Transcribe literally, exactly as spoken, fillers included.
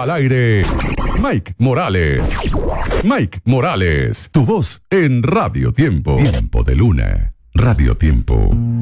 Al aire, Mike Morales. Mike Morales, tu voz en Radio Tiempo. Tiempo de Luna. Radio Tiempo.